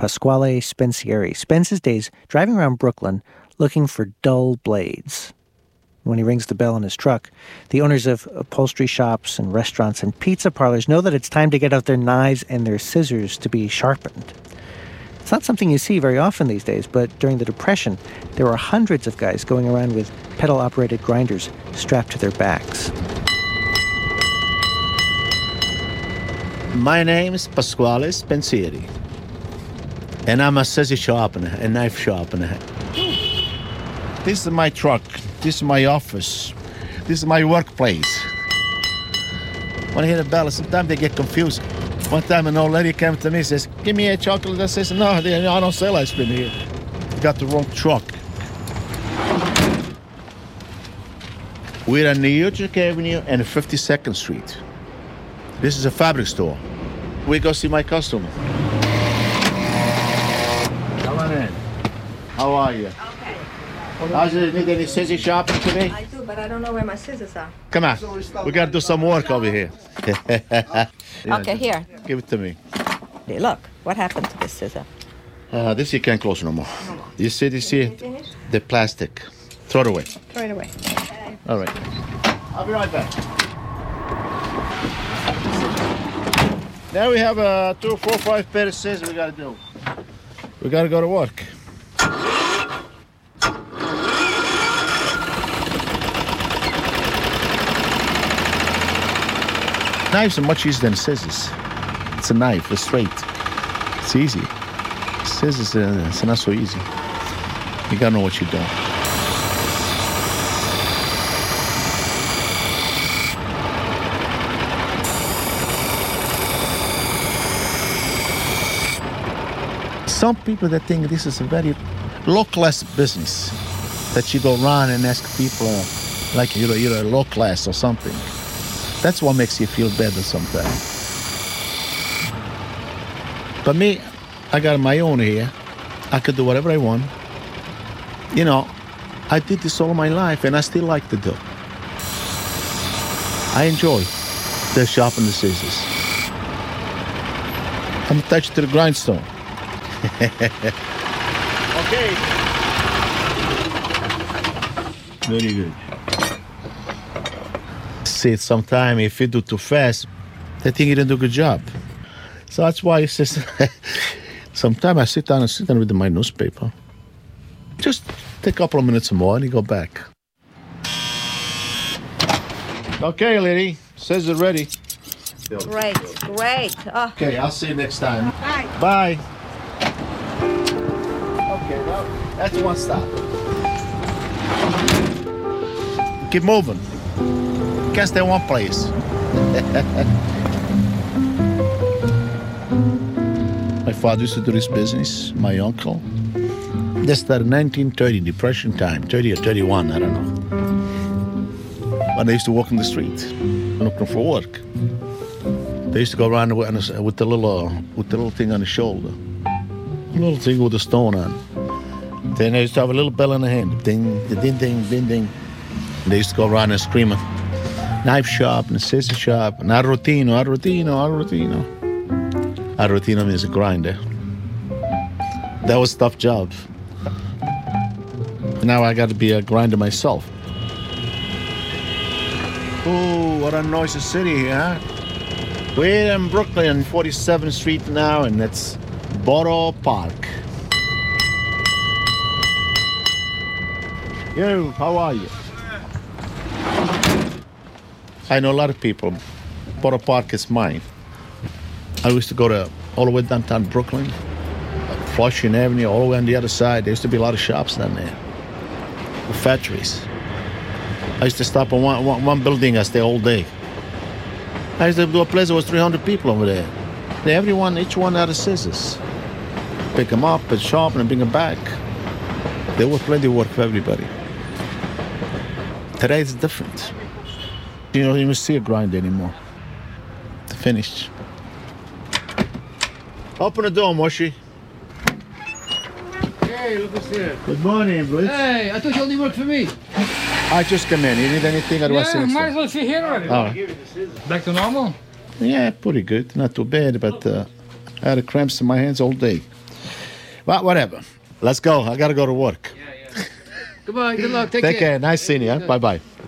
Pasquale Spensieri spends his days driving around Brooklyn looking for dull blades. When he rings the bell in his truck, the owners of upholstery shops and restaurants and pizza parlors know that it's time to get out their knives and their scissors to be sharpened. It's not something you see very often these days, but during the Depression, there were hundreds of guys going around with pedal-operated grinders strapped to their backs. My name is Pasquale Spensieri, and I'm a scissor sharpener, a knife sharpener. This is my truck. This is my office. This is my workplace. When I hear the bell, sometimes they get confused. One time an old lady came to me and says, "Give me a chocolate." I says, "No, I don't sell ice cream here. You got the wrong truck." We're on New York Avenue and 52nd Street. This is a fabric store. We go see my customer. Come on in. How are you? Okay. How's it? Need any scissors shopping today? I do, but I don't know where my scissors are. Come on. We got to do some work over here. Okay, here. Give it to me. Hey, look, what happened to this scissor? This you can't close no more. You see the plastic. Throw it away. Throw it away. All right. I'll be right back. Now we have 2, 4, 5 pairs of scissors we got to do. We got to go to work. Knives are much easier than scissors. It's a knife, it's straight. It's easy. Scissors, it's not so easy. You gotta know what you're doing. Some people that think this is a very low-class business, that you go around and ask people like you're a low class or something. That's what makes you feel better sometimes. But me, I got my own here. I could do whatever I want. You know, I did this all my life and I still like to do. I enjoy the sharpening the scissors. I'm attached to the grindstone. Okay. Very good. See, sometimes if you do too fast, they think you didn't do a good job. So that's why it's just sometimes I sit down with my newspaper. Just take a couple of minutes more and you go back. Okay, lady. Says it ready. Great, great. Oh. Okay, I'll see you next time. Bye. Bye. Okay, now that's one stop. Keep moving. Can't stay in one place. My father used to do this business, my uncle. They started in 1930, Depression time, 30 or 31, I don't know. When they used to walk in the street, looking for work. They used to go around with the little thing on the shoulder. A little thing with a stone on. Then they used to have a little bell in the hand. Ding, ding, ding, ding, ding. They used to go around and screaming. Knife shop and scissor shop and arrotino. Arrotino means a grinder. That was a tough job. Now I got to be a grinder myself. Oh, what a noisy city here, huh? We're in Brooklyn, 47th Street now, and that's Borough Park. Yo, how are you? I know a lot of people. Borough Park is mine. I used to go all the way downtown Brooklyn, Flushing Avenue, all the way on the other side. There used to be a lot of shops down there, the factories. I used to stop on one building. I stay all day. I used to do a place that was 300 people over there. Each one had a scissors. Pick them up and sharpen and bring them back. There was plenty of work for everybody. Today it's different. You don't see a grind anymore. It's finished. Open the door, Moshi. Hey, look who's here. Good morning, Blitz. Hey, I thought you only worked for me. I just come in. You need anything? Yeah, might as well sit here already. Oh. Back to normal? Yeah, pretty good. Not too bad, but I had cramps in my hands all day. Well, whatever. Let's go. I got to go to work. Goodbye. Good luck. Take care. Nice seeing you. Bye-bye.